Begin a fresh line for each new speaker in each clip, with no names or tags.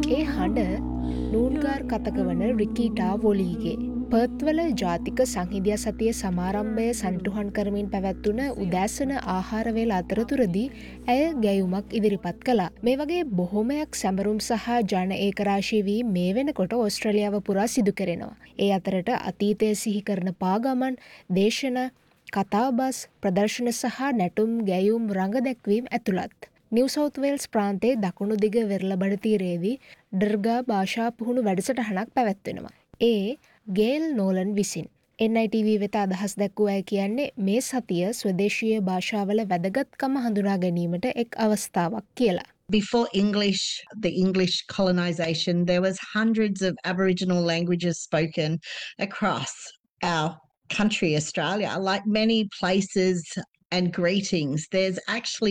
ඒ හඬ නූන්ගාර් කතක වන රිකීටා වොලීගේ. පර්ත්වල ජාතික සංහිදිය සතිය සමාරම්භය සනිටුහන් කරමින් පැවැත්වුන උදෑසන ආහාරවේල අතරතුරදී ඇය ගැයුමක් ඉදිරිපත් කළා. මේ වගේ බොහොමයක් සැමරුම් සහ ජන ඒකරාශී වී මේ වෙනකොට ඕස්ට්‍රේලියාව පුරා සිදු කෙරෙනවා. ඒ අතරට අතීතය සිහි කරන පාගමන්, දේශන, කතාබස්, ප්‍රදර්ශන සහ නැටුම් ගැයුම් රඟ දැක්වීම් ඇතුළත්. නිව් සවුත් වේල්ස් ප්‍රාන්තයේ දකුණු දිග වෙරළබඩ තීරයේදී ඩර්ගා භාෂා පුහුණු වැඩසටහනක් පැවැත්වෙනවා. ඒ ගේල් නෝලන් විසින්. NITV වෙත අදහස් දැක්වූ අය කියන්නේ මේ සතිය ස්වදේශීය භාෂාවල වැදගත්කම හඳුනා ගැනීමට එක් අවස්ථාවක් කියලා.
Before English, the English colonisation, there was hundreds of Aboriginal languages spoken across our country, Australia. Like many places and greetings, there's actually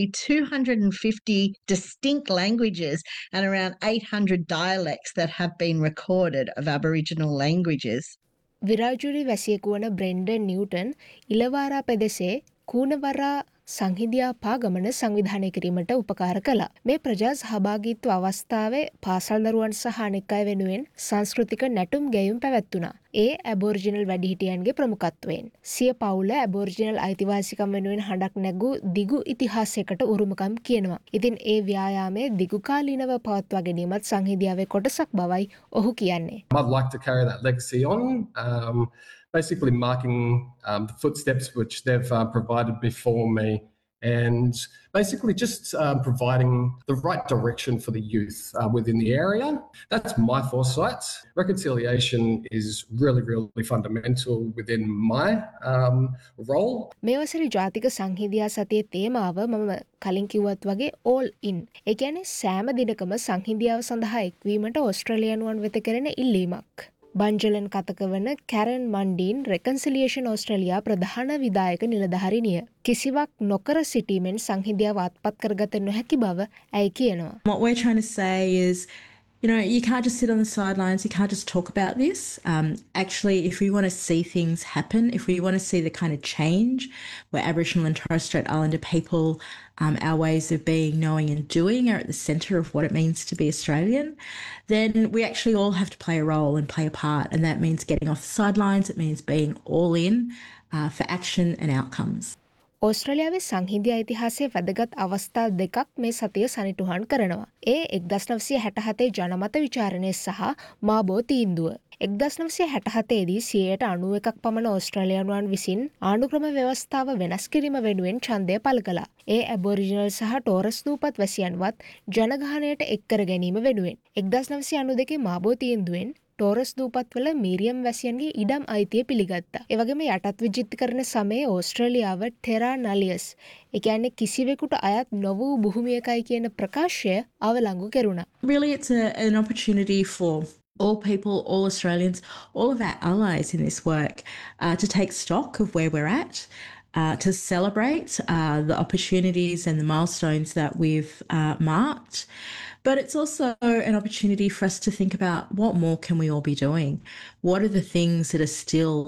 250 distinct languages and around 800 dialects that have been recorded of Aboriginal languages.
විරාජුරි වැසියෙකු වන Brendan Newton ඉලවාරා පෙදෙසේ කූණවරා සංහිදියා පාගමන සංවිධානය කිරීමට උපකාර කළා. මේ ප්‍රජා සහභාගීත්ව අවස්ථාවේ පාසල් දරුවන් සහ අනෙක් අය වෙනුවෙන් සංස්කෘතික නැටුම් ගැයුම් පැවැත්වුණා. ඒ ඇබෝරිජිනල් වැඩිහිටියන්ගේ ප්‍රමුඛත්වයෙන්. සිය පවුල ඇබෝරිජිනල් අයිතිවාසිකම් වෙනුවෙන් හඬක් නැගූ දිගු ඉතිහාසයකට උරුමකම් කියනවා. ඉතින් ඒ ව්‍යායාමය දිගු කාලීනව පවත්වා ගැනීමත් සංහිදියාවේ කොටසක් බවයි ඔහු කියන්නේ.
I'd like to carry that legacy on, basically marking the footsteps which they've provided before me, and basically just providing the right direction for the youth within the area. That's my foresight. Reconciliation is really fundamental within my role.
මේ වසරේ ජාතික සංහිදියා සතියේ තේමාව මම කලින් කිව්වත් වගේ all in. ඒ කියන්නේ සෑම දිනකම සංහිදියාව සඳහා එක්වීමට ඕස්ට්‍රේලියානුවන් වෙත කෙරෙන ඉල්ලීමක්. බන්ජලන් කතක වන කැරන් මන්ඩීන් රෙකන්සිලියේෂන් ඕස්ට්‍රේලියා ප්‍රධාන විධායක නිලධාරිනිය. කිසිවක් නොකර සිටීමෙන් සංහිදියාව අත්පත් කරගත නොහැකි බව ඇයි කියනවා.
What we're trying to say is, you know, you can't just sit on the sidelines, you can't just talk about this. Actually, if we want to see things happen, if we want to see the kind of change where Aboriginal and Torres Strait Islander people, our ways of being, knowing and doing are at the centre of what it means to be Australian, then we actually all have to play a role and play a part. And that means getting off the sidelines, it means being all in for action and outcomes.
ඕස්ට්‍රේලියාවේ සංහිදිය ඉතිහාසයේ වැදගත් අවස්ථා දෙකක් මේ සතිය සනිටුහන් කරනවා. ඒ 1967 ජනමත විචාරණය සහ මාබෝ තීන්දුව. 1967 දී 91ක් පමණ ඕස්ට්‍රේලියානුවන් විසින් ආණ්ඩුක්‍රම ව්‍යවස්ථාව වෙනස් කිරීම වෙනුවෙන් ඡන්දය පළ කළා. ඒ ඇබෝරිජිනල් සහ ටෝරස් දූපත් වැසියන්වත් ජනගහනයට එක් කර ගැනීම වෙනුවෙන්. 1992 මාබෝ තීන්දුවෙන් ටෝරස් දූපත්වල මීරියම් වැසියන්ගේ ඉඩම් අයිතිය පිළිගත්තා. ඒ වගේම යටත් විජිතකරණ සමයේ ඕස්ට්‍රේලියාව ටෙරා නලියස්, ඒ කියන්නේ කිසිවෙකුට අයත් නොවූ භූමියකයි කියන ප්‍රකාශය අවලංගු කෙරුණා.
Really it's an opportunity for all people, all Australians, all of our allies in this work to take stock of where we're at, to celebrate the opportunities and the milestones that we've marked. But it's also an opportunity for us to think about what more can we all be doing? What are the things that are still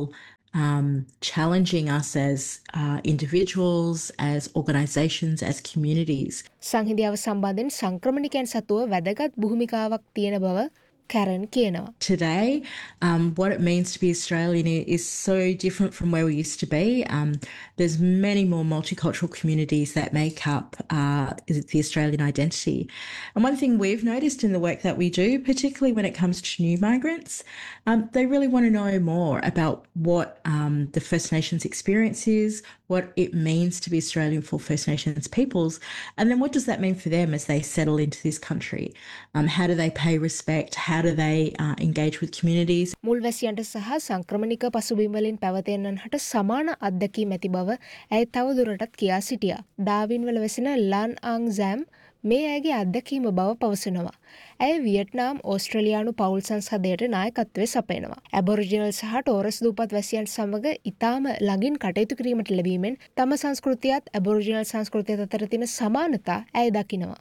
challenging us as individuals, as organisations, as communities?
සංහිදියාව සම්බන්ධයෙන් සංක්‍රමණිකයන් සතුව වැදගත් භූමිකාවක් තියෙන බව Karen කියනවා.
Today, what it means to be Australian is so different from where we used to be. There's many more multicultural communities that make up the Australian identity. And one thing we've noticed in the work that we do, particularly when it comes to new migrants, they really want to know more about what the First Nations experience is, what it means to be Australian for First Nations peoples, and then what does that mean for them as they settle into this country? How do they pay respect? How do they engage with communities?
මුල්වැසියන්ට සහ සංක්‍රමණික පසුබිම් වලින් පැවතෙන්නන්ට සමාන අත්දැකීම් ඇති බව ඇය තවදුරටත් කියා සිටියා. ඩාවින් වල වෙසෙන ලන් ආං සෑම් මේ ඇගේ අත්දැකීම බව පවසනවා. ඇය වියට්නාම් ඕස්ට්‍රේලියානු පවුල් සංසදයට නායකත්වය සපයනවා. ඇබෝරිජිනල් සහ ටෝරස් දූපත් වැසියන් සමග ඉතාම ළඟින් කටයුතු කිරීමට ලැබීමෙන් තම සංස්කෘතියත් ඇබෝරිජිනල් සංස්කෘතියත් අතර තියෙන සමානතා ඇය දකිනවා.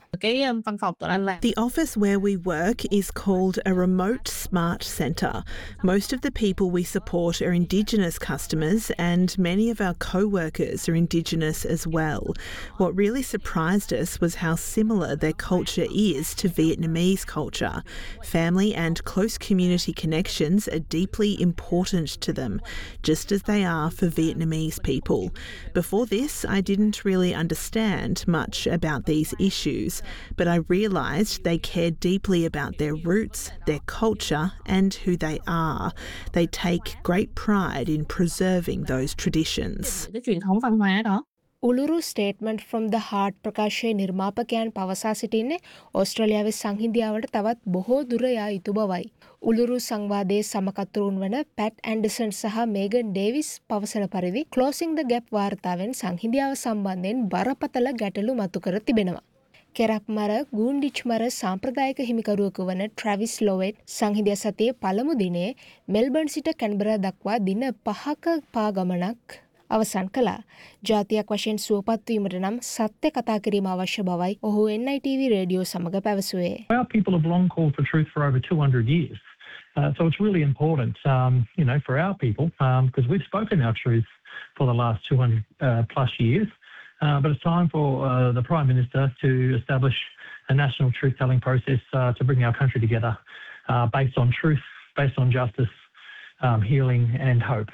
The office where we work is called a remote smart centre. Most of the people we support are Indigenous customers and many of our co-workers are Indigenous as well. What really surprised us was how similar similar their culture is to Vietnamese culture. Family and close community connections are deeply important to them, just as they are for Vietnamese people. Before this, I didn't really understand much about these issues, but I realised they care deeply about their roots, their culture, and who they are. They take great pride in preserving those traditions.
උළුරු statement from ද හාර්ට් ප්‍රකාශයේ නිර්මාපකයන් පවසා සිටින්නේ ඕස්ට්‍රේලියාවේ සංහිඳියාවට තවත් බොහෝ දුර යා යුතු බවයි. උළුරු සංවාදයේ සමකතුරුන් වන part Anderson සහ මේගන් ඩේවිස් පවසන පරිදි ක්ලෝසිං ද ගැප් වාර්තාවෙන් සංහිඳියාව සම්බන්ධයෙන් බරපතල ගැටලු මතු කර තිබෙනවා. කෙරක් මර ගූන්ඩිච් මර සාම්ප්‍රදායික හිමිකරුවෙකු වන ට්‍රැවිස් ලොවෙට් සංහිඳිය සතියේ පළමු දිනේ මෙල්බර්න් සිට කැන්බරා දක්වා දින 5ක පාගමනක් අවසන් කළා. ජාතියක් වශයෙන් සුවපත් වීමට නම් සත්‍ය කතා කිරීම අවශ්‍ය බවයි ඔහු NITV රේඩියෝ සමග පැවසුවේ.
Our people have long called for truth for over 200 years. So it's really important, for our people, because we've spoken our truth for the last 200 plus years. But it's time for the Prime Minister to establish a national truth-telling process to bring our country together based on truth, based on justice, healing and hope.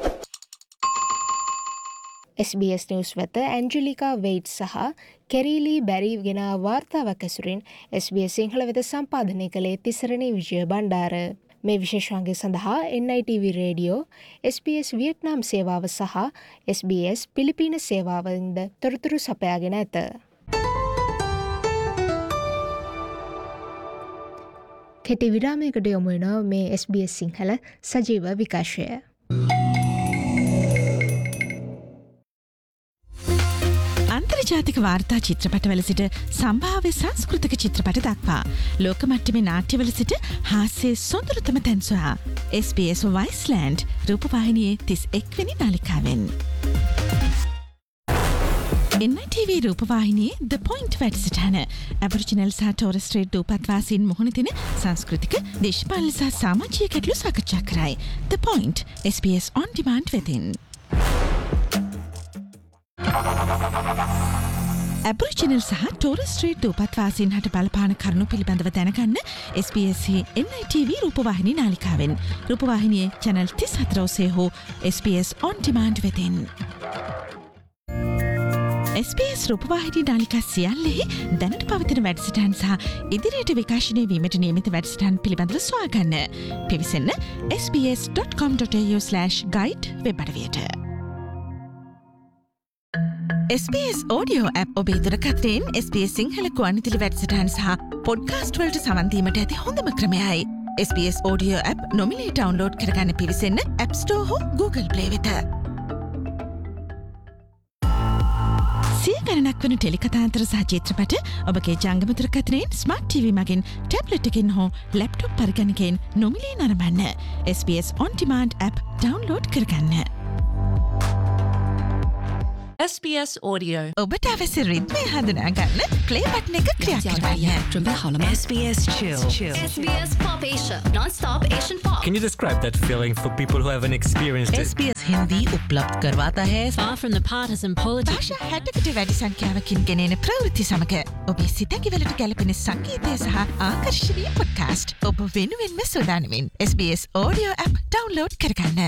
SBS News වෙත ඇන්ජලිකා weight සහ කෙරීලි බැරි ගෙන වාර්තාවක් ඇසුරින් SBS Sinhala වෙත සම්පාදනය කළේ තිසරණී විජය බණ්ඩාර. මේ විශේෂාංගය සඳහා NITV රේඩියෝ, SBS වියට්නාම් සේවාව සහ SBS පිලිපීන සේවාවෙන්ද තොරතුරු සපයාගෙන ඇත. කෙටි විරාමයකට යොමු වෙනවා මේ SBS සිංහල සජීව විකාශය.
අන්තර්ජාතික වාර්තා චිත්‍රපටවල සිට සම්භාව්‍ය සංස්කෘතික චිත්‍රපට දක්වා ලෝක මට්ටමේ නාට්‍යවල සිට හාස්‍යයේ සොඳුරුතම තැන් සොයා SBS වයිස්ලෑන්ඩ් රූපවාහිනියේ 31 වෙනි නාලිකාවෙන් NITV රූපවාහිනියේ The Point වැඩසටහන ඇබොරිජිනල් සහ ටෝරස් ස්ට්‍රේට් දූපත්වාසීන් මුහුණ දෙන සංස්කෘතික, දේශපාලන සහ සමාජීය ගැටලු සාකච්ඡා කරයි. The Point SBS On Demand වෙතින්. ඇබොරිජිනල් සහ ටෝරස් ස්ට්‍රේට් දූපත්වාසීන් හට බලපාන කරුණු පිළිබඳව දැනගන්න SBS NITV රූපවාහිනී නාලිකාවෙන් රූපවාහිනියේ channel 34 ඔස්සේ හෝ SBS On Demand වෙතින්. SBS රූපවාහිනී නාලිකා සියල්ලෙහි දැනට පවතින වැඩසටහන් සහ ඉදිරියට විකාශනය වීමට නියමිත වැඩසටහන් පිළිබඳව සොයා ගන්න. පිවිසන්න sbs.com.au/guide web අඩවියට. SBS Audio app ඔබේ දුරකථනයෙන් SBS සිංහල ගුවන්විදුලි වැඩසටහන් සහ පොඩ්කාස්ට් වලට සමන් දීමට ඇති හොඳම ක්‍රමයයි. SBS Audio app නොමිලේ ඩවුන්ලෝඩ් කරගන්න පිවිසන්න App Store හෝ Google Play වෙත. සිය ගණනක් වන ටෙලිකථාන්තර සහ චිත්‍රපට ඔබගේ ජංගම දුරකථනයෙන් ස්මාර්ට් TV මගින් ටැබ්ලට් එකකින් හෝ ලැප්ටොප් පරිගණකයෙන් නොමිලේ නරඹන්න. SBS On Demand app download කරගන්න.
SBS Audio.
ඔබට අවශ්‍ය රිද්මය හඳුනා ගන්න ප්ලේ බටන් එක ක්‍රියා කරන්න.
SBS Chill. SBS Pop Asia. Non-stop Asian pop.
Can you describe that feeling for people who haven't experienced it?
SBS Hindi उपलब्ध करवाता है.
Far from the partisan politics.
භාෂා 60කට වැඩි සංඛ්‍යාවකින් ගෙනෙන ප්‍රවෘත්ති සමග ඔබේ සිතකිවලට ගැලපෙන සංගීතය සහ ආකර්ශනීය පොඩ්කාස්ට් ඔබ වෙනුවෙන්ම සූදානමින් SBS Audio app ඩවුන්ලෝඩ් කරගන්න.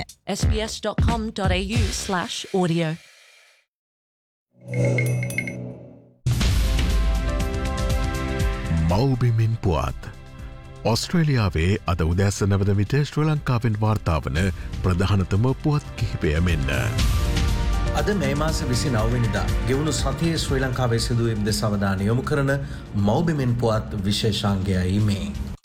sbs.com.au/audio.
මව්බිමින් පුවත් ඔස්ට්‍රේලියාවේ අද උදැසනවද විට ශ්‍රී ලංකාවෙන් වාර්තාවන ප්‍රධානතම පුවත් කිහිපය මෙන්න.
අද මේ මාස 29 ගෙවුණු සතියේ ශ්‍රී ලංකාවේ සිදුවීම් දෙස අවධානය යොමු කරන මව්බිමින් පුවත් විශේෂාංගයයි මේ.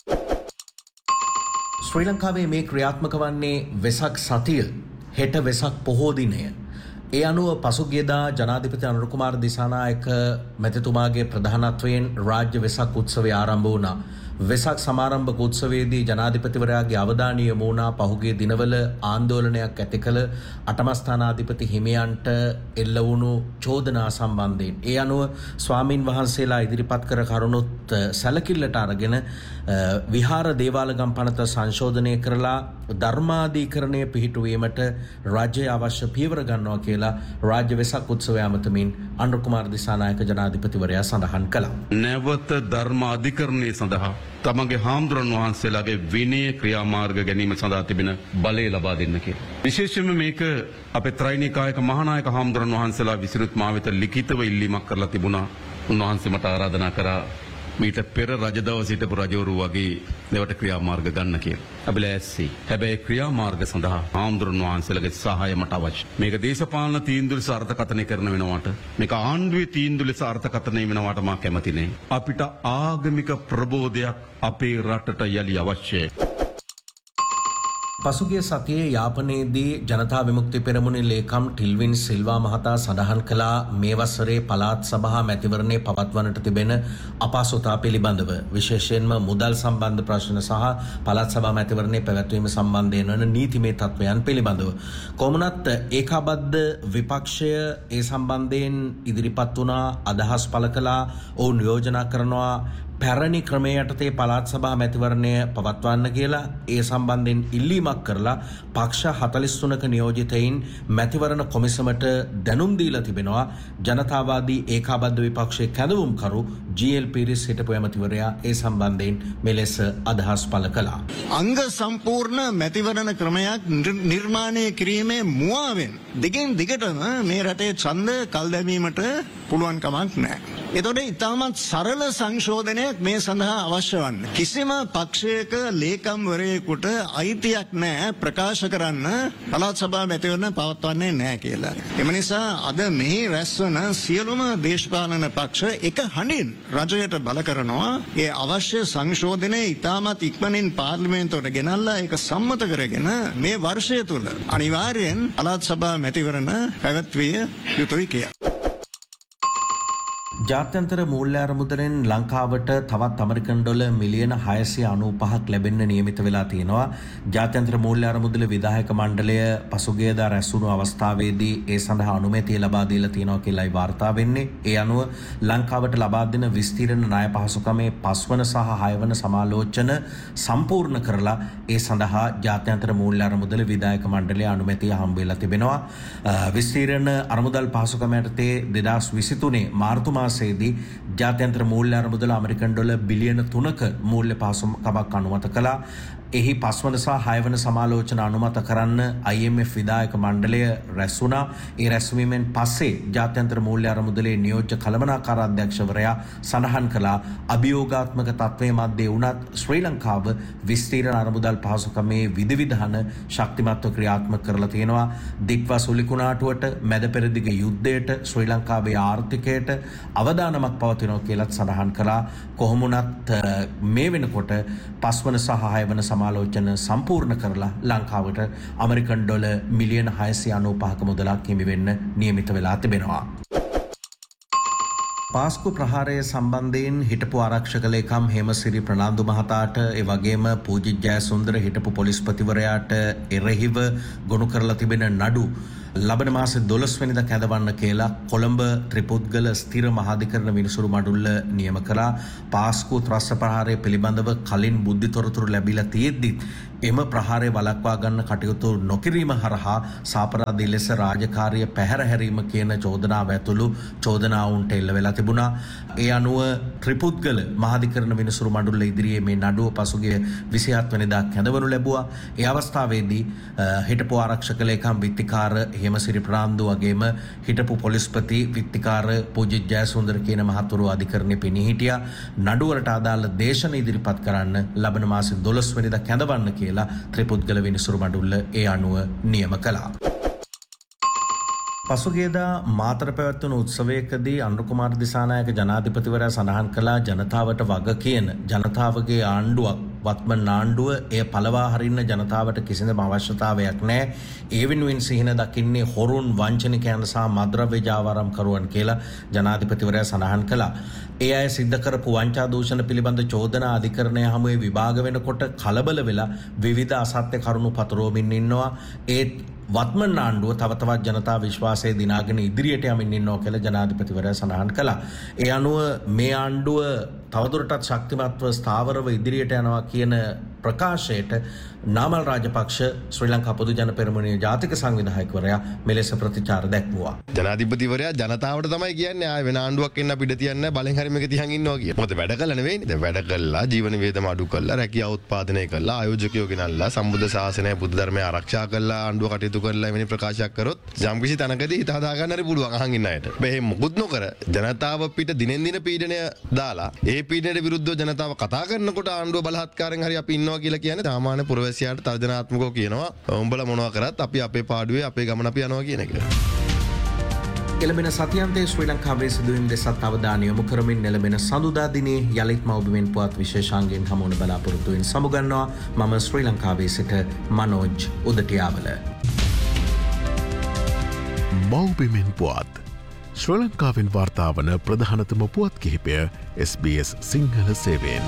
ශ්‍රී ලංකාවේ මේ ක්‍රියාත්මක වන්නේ වෙසක් සතිය හෙට වෙසක් පොහෝ දිනය. ඒ අනුව පසුගියදා ජනාධිපති අනුර කුමාර දිසානායක මැතිතුමාගේ ප්‍රධානත්වයෙන් රාජ්‍ය වෙසක් උත්සවය ආරම්භ වුණා. වෙසක් සමාරම්භක උත්සවයේදී ජනාධිපතිවරයාගේ අවධානය යොමු වුණා පහුගිය දිනවල ආందోලනයක් ඇති කළ අටමස්ථානාධිපති හිමියන්ට එල්ල වුණු චෝදනා සම්බන්ධයෙන්. ඒ අනුව ස්වාමින් වහන්සේලා ඉදිරිපත් කර කරුණුත් සැලකිල්ලට අරගෙන විහාර දේවාලගම් පනත සංශෝධනය කරලා ධර්මාධීකරණය පිහිටුවීමට රාජ්‍ය අවශ්‍ය පියවර ගන්නවා කියලා රාජ්‍ය වෙසක් උත්සවය අමතමින් අනුර කුමාර දිසානායක ජනාධිපතිවරයා සඳහන් කළා.
නැවත ධර්ම අධිකරණය සඳහා තමගේ හාමුදුරන් වහන්සේලාගේ විනය ක්‍රියාමාර්ග ගැනීම සඳහා තිබෙන බලය ලබා දෙන්න කියලා. විශේෂයෙන්ම මේක අපේ ත්‍රිනිකායක මහානායක හාමුදුරන් වහන්සේලා විසිනුත් මා වෙත ලිඛිතව ඉල්ලීමක් කරලා තිබුණා. උන්වහන්සේ මට ආරාධනා කරා මීට පෙර රජදවස හිටපු රජවරු වගේ දෙවට ක්‍රියාමාර්ග ගන්න කියලා. අපි ලෑස්ති. හැබැයි ක්‍රියාමාර්ග සඳහා හාමුදුරන් වහන්සේලාගේ සහාය මට අවශ්‍යයි. මේක දේශපාලන තීන්දුව ලෙස අර්ථකථනය කරන වෙනවට මේක ආණ්ඩුවේ තීන්දුව ලෙස අර්ථකථනය වෙනවට මා කැමති නෑ. අපිට ආගමික ප්‍රබෝධයක් අපේ රටට යලි අවශ්‍යයි.
පසුගිය සතියේ යාපනයේදී ජනතා විමුක්ති පෙරමුණේ ලේකම් ටිල්වින් සිල්වා මහතා සඳහන් කළා මේ වසරේ පළාත් සභා මැතිවරණය පවත්වන්නට තිබෙන අපහසුතා පිළිබඳව විශේෂයෙන්ම මුදල් සම්බන්ධ ප්‍රශ්න සහ පළාත් සභා මැතිවරණය පැවැත්වීම සම්බන්ධයෙන් වන නීතිමය තත්ත්වයන් පිළිබඳව. කොමුණත් ඒකාබද්ධ විපක්ෂය ඒ සම්බන්ධයෙන් ඉදිරිපත් වුණා අදහස් පළ කළා ඔවුන් යෝජනා කරනවා පැරණි ක්‍රමය යටතේ පළාත් සභා මැතිවරණය පවත්වන්න කියලා ඒ සම්බන්ධයෙන් ඉල්ලීමක් කරලා පක්ෂ 43ක නියෝජිතයින් මැතිවරණ කොමිසමට දැනුම් දීලා තිබෙනවා. ජනතාවාදී ඒකාබද්ධ විපක්ෂයේ කැඳවුම්කරු ජී.එල්. පීරිස් හිටපු ඇමතිවරයා ඒ සම්බන්ධයෙන් මෙලෙස අදහස් පළ කළා.
අංග සම්පූර්ණ මැතිවරණ ක්‍රමයක් නිර්මාණය කිරීමේ මුවාවෙන් දිගින් දිගටම මේ රටේ ඡන්ද කල් දැමීමට පුළුවන් කමක් නැහැ. එතකොට ඉතාමත් සරල සංශෝධනයක් මේ සඳහා අවශ්‍ය වන්නේ. කිසිම පක්ෂයක ලේකම්වරයෙකුට අයිතියක් නැහැ ප්‍රකාශ කරන්න පළාත් සභා මැතිවරණ පවත්වන්නේ නැහැ කියලා. එම නිසා අද මෙහි රැස්වන සියලුම දේශපාලන පක්ෂ එක හඬින් රජයට බල කරනවා ඒ අවශ්‍ය සංශෝධනය ඉතාමත් ඉක්මනින් පාර්ලිමේන්තුවට ගෙනල්ලා ඒක සම්මත කරගෙන මේ වර්ෂය තුල අනිවාර්යෙන් පළාත් සභා මැතිවරණ පැවැත්විය යුතුයි කියලා.
ජාත්‍යන්තර මූල්‍ය අරමුදලෙන් ලංකාවට තවත් ඇමරිකන් ඩොලර් මිලියන 695ක් ලැබෙන්න නියමිත වෙලා තියෙනවා. ජාත්‍යන්තර මූල්‍ය අරමුදල විධායක මණ්ඩලය පසුගියදා රැස්වුණු අවස්ථාවේදී ඒ සඳහා අනුමැතිය ලබා දීලා තියෙනවා කියලායි වාර්තා වෙන්නේ. ඒ අනුව ලංකාවට ලබා දෙන විස්තීර්ණ ණය පහසුකමේ 5 වන සහ 6 වන සමාලෝචන සම්පූර්ණ කරලා ඒ සඳහා ජාත්‍යන්තර මූල්‍ය අරමුදල විධායක මණ්ඩලය අනුමැතිය හම්බ වෙලා තිබෙනවා. විස්තීර්ණ අරමුදල් පහසුකම යටතේ 2023 මාර්තු මාසයේදී ජාත්‍යන්තර මූල්‍ය අරමුදල ඇමරිකන් ඩොලර් බිලියන 3ක මූල්‍ය පහසුකමක් අනුමත කළා. එහි 5 වන සහ 6 වන සමාලෝචන අනුමත කරන්න IMF විධායක මණ්ඩලය රැස් වුණා. ඒ රැස්වීමෙන් පස්සේ ජාත්‍යන්තර මූල්‍ය අරමුදලේ නියෝජ්‍ය කළමනාකාර අධ්‍යක්ෂවරයා සඳහන් කළා අභියෝගාත්මක තත්ත්වයේ මැද්දේ වුණත් ශ්‍රී ලංකාව විස්තීර්ණ අරමුදල් පහසුකමේ විධිවිධාන ශක්තිමත්ව ක්‍රියාත්මක කරලා තියෙනවා. දික්වසුලි කුණාටුවට මැද පෙරදිග යුද්ධයට ශ්‍රී ලංකාවේ ආර්ථිකයට අවදානමක් පවතිනවා කියලත් සඳහන් කළා. කොහොම වුණත් මේ වෙනකොට 5 වන සහ 6 වන සමාලෝචන සම්පූර්ණ කරලා ලංකාවට ඇමරිකන් ඩොලර් මිලියන 695ක මුදලක් හිමි වෙන්න නියමිත වෙලා තිබෙනවා. පාස්කු ප්‍රහාරය සම්බන්ධයෙන් හිටපු ආරක්ෂක ලේකම් හේමසිරි ප්‍රනාන්දු මහතාට ඒ වගේම පූජිත් ජයසුන්දර හිටපු පොලිස්පතිවරයාට එරෙහිව ගොනු කරලා තිබෙන නඩු ලබන මාසේ 12 වෙනිදා කැඳවන්න කියලා කොළඹ ත්‍රිපුද්ගල ස්ථිර මහාධිකරණ විනිසුරු මඩුල්ල නියම කළා. පාස්කු ත්‍රස්ත ප්‍රහාරය පිළිබඳව කලින් බුද්ධි තොරතුරු ලැබිලා තියෙද්දි එම ප්‍රහාරය වළක්වා ගන්න කටයුතු නොකිරීම හරහා සාපරාධී ලෙස රාජකාරිය පැහැර හැරීම කියන චෝදනාව ඇතුළු චෝදනාවුන්ට එල්ල වෙලා තිබුණා. ඒ අනුව ත්‍රිපුද්ගල මහාධිකරණ විනිසුරු මඩුල්ල ඉදිරියේ මේ නඩුව පසුගිය 27 වෙනිදා කැඳවනු ලැබුවා. ඒ අවස්ථාවේදී හිටපු ආරක්ෂක ලේකම් විත්තිකාර හේමසිරි ප්‍රනාන්දු වගේම හිටපු පොලිස්පති විත්තිකාර පූජිත් ජයසුන්දර කියන මහතුරු අධිකරණයේ පෙනී හිටියා. නඩුවලට අදාළ දේශන ඉදිරිපත් කරන්න ලබන මාසේ 12 වෙනිදා කැඳවන්න කියලා ත්‍රිපුද්ගල විනිසුරු මඩුල්ල ඒ අනුව නියම කළා. පසුගියදා මාතර පැවැත්වුණු උත්සවයකදී අනුර කුමාර දිසානායක ජනාධිපතිවරයා සඳහන් කළා ජනතාවට වග කියන ජනතාවගේ ආණ්ඩුවක් වත්මන් ආණ්ඩුව එය පළවා හරින්න ජනතාවට කිසිදම අවශ්‍යතාවයක් නැහැ. ඒ වෙනුවෙන් සිහින දකින්නේ හොරුන් වංචනිකයන් සහ මද්‍රව්‍ය ජාවාරම්කරුවන් කියලා ජනාධිපතිවරයා සඳහන් කළා. ඒ අය සිද්ධ කරපු වංචා දූෂණ පිළිබඳ චෝදනා අධිකරණය හමුවේ විභාග වෙනකොට කලබල වෙලා විවිධ අසත්‍ය කරුණු පතුරවමින් ඉන්නවා. ඒත් වත්මන් ආණ්ඩුව තව තවත් ජනතා විශ්වාසය දිනාගෙන ඉදිරියට යමින් ඉන්නවා කියලා ජනාධිපතිවරයා සඳහන් කළා. ඒ අනුව මේ ආණ්ඩුව තවදුරටත් ශක්තිමත්ව ස්ථාවරව ඉදිරියට යනවා කියන ප්‍රකාශයට නාමල් රාජපක්ෂ ශ්‍රී ලංකා පොදු ජන පෙරමුණේ ජාතික සංවිධායකවරයා මෙලෙස ප්‍රතිචාර දැක්වුවා.
ජනාධිපතිවරයා ජනතාවට තමයි කියන්නේ ආය වෙන ආණ්ඩුවක් එන්න අපිට තියන්න බලෙන් හරි මේක තියන් ඉන්නවා කියලා. මොකද වැඩ කළා නෙවෙයිනේ. දැන් වැඩ කළා ජීවන වේදම අඩු කළා රැකියාව උත්පාදනය කළා ආයෝජකයෝ ගෙනල්ලා සම්බුද්ධ ශාසනය බුද්ධ ධර්මය ආරක්ෂා කළා ආණ්ඩුව කටයුතු කරලා එවැනි ප්‍රකාශයක් කරොත් යම්කිසි තැනකදී හිත හදා ගන්න හරි පුළුවන් අහන් ඉන්න අයට. මේ මොකුත් නොකර ජනතාව පිට දිනෙන් දින පීඩනය දාලා ඒ පීඩනයට විරුද්ධව ජනතාව කතා කරනකොට ආණ්ඩුව බලහත්කාරයෙන් හරි අපි ඉන්නවා කියලා කියන්නේ සාමාන්‍ය පුරවැසියාට තර්ජනාත්මකව කියනවා උඹලා මොනවා කරත් අපි අපේ පාඩුවේ අපේ ගමන අපි යනවා කියන එක.
එළඹෙන සතියන්තයේ ශ්‍රී ලංකාවේ සිදුවීම් දෙසත් අවධානය යොමු කරමින් එළඹෙන සඳුදා දිනේ යලිත් මව්බිමෙන් පුවත් විශේෂාංගයෙන් හමුවන බලාපොරොත්තු වෙන සමුගන්නවා. මම ශ්‍රී ලංකාවේ සිට මනෝජ් උදටියාවල.
මව්බිමෙන් පුවත් ශ්‍රී ලංකාවෙන් වාර්තා වන ප්‍රධානතම පුවත් කිහිපය SBS සිංහල සේවයෙන්.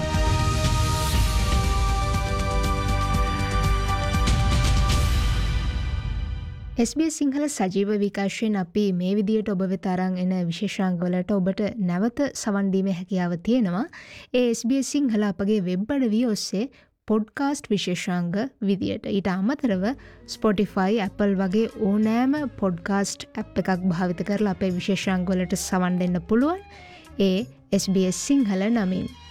SBS සිංහල සජීව විකාශයෙන් අපි මේ විදියට ඔබ වෙත අරන් එන විශේෂාංගවලට ඔබට නැවත සවන් දීමේ හැකියාව තියෙනවා. ඒ SBS සිංහල අපගේ වෙබ් අඩවිය ඔස්සේ පොඩ්කාස්ට් විශේෂාංග විදියට. ඊට අමතරව Spotify, Apple වගේ ඕනෑම පොඩ්කාස්ට් ඇප් එකක් භාවිත කරලා අපේ විශේෂාංගවලට සවන් දෙන්න පුළුවන්. ඒ SBS සිංහල නමින්.